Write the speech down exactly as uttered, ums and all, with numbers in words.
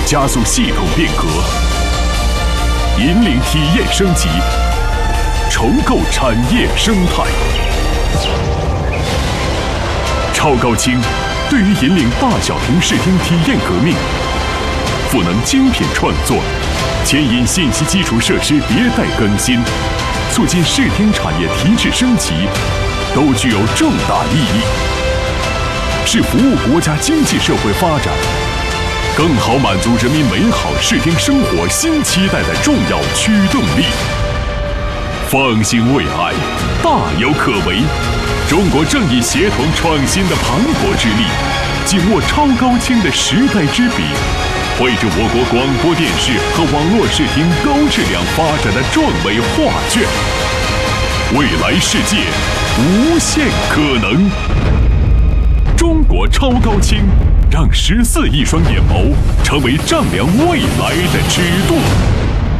加速系统变革，引领体验升级，重构产业生态。超高清对于引领大小屏视听体验革命，赋能精品创作，牵引信息基础设施迭代更新，促进视听产业提质升级，都具有重大意义，是服务国家经济社会发展，更好满足人民美好视听生活新期待的重要驱动力。放心未来，大有可为。中国正以协同创新的磅礴之力，紧握超高清的时代之笔，绘制我国广播电视和网络视听高质量发展的壮美画卷。未来世界，无限可能。中国超高清，让十四亿双眼眸成为丈量未来的尺度。